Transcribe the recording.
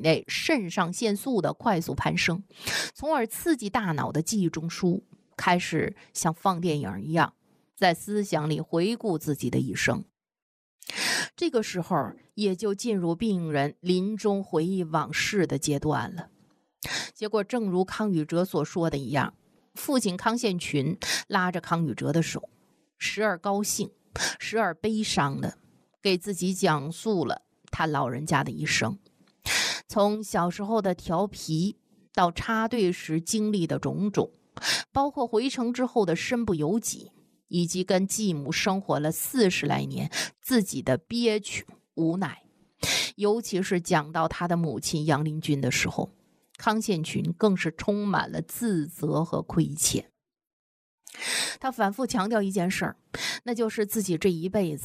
内肾上腺素的快速攀升，从而刺激大脑的记忆中枢，开始像放电影一样，在思想里回顾自己的一生。这个时候也就进入病人临终回忆往事的阶段了。结果正如康宇哲所说的一样，父亲康宪群拉着康宇哲的手，时而高兴，时而悲伤的给自己讲述了他老人家的一生，从小时候的调皮到插队时经历的种种，包括回城之后的身不由己，以及跟继母生活了40来年自己的憋屈无奈。尤其是讲到他的母亲杨林君的时候，康宪群更是充满了自责和亏欠。他反复强调一件事儿，那就是自己这一辈子